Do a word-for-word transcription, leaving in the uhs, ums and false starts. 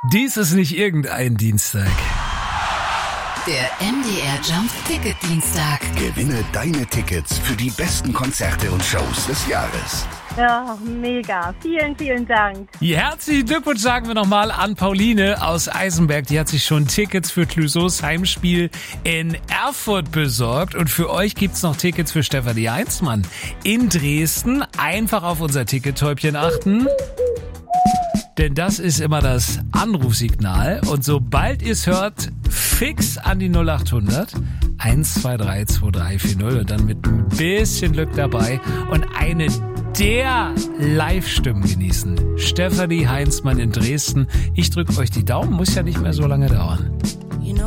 Dies ist nicht irgendein Dienstag. Der M D R Jump Ticket Dienstag. Gewinne deine Tickets für die besten Konzerte und Shows des Jahres. Ja, mega. Vielen, vielen Dank. Herzlichen Glückwunsch sagen wir nochmal an Pauline aus Eisenberg. Die hat sich schon Tickets für Clouseaus Heimspiel in Erfurt besorgt. Und für euch gibt's noch Tickets für Stefanie Heinzmann in Dresden. Einfach auf unser Tickettäubchen achten. Denn das ist immer das Anrufsignal. Und sobald ihr es hört, fix an die null acht hundert eins zwei drei zwei drei vier null und dann mit ein bisschen Glück dabei und eine der Live-Stimmen genießen. Stefanie Heinzmann in Dresden. Ich drücke euch die Daumen, muss ja nicht mehr so lange dauern.